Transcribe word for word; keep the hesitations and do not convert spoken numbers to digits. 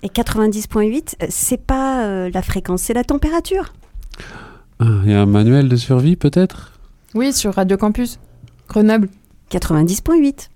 Et quatre-vingt-dix virgule huit, c'est pas euh, la fréquence, c'est la température. Ah, il y a un manuel de survie peut-être ? Oui, sur Radio Campus. Grenoble. quatre-vingt-dix virgule huit.